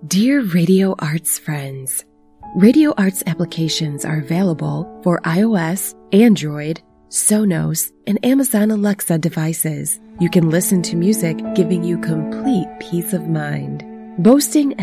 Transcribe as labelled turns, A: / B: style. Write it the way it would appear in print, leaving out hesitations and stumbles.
A: Dear Radio Arts friends, Radio Arts applications are available for iOS, Android, Sonos, and Amazon Alexa devices. You can listen to music giving you complete peace of mind. Boasting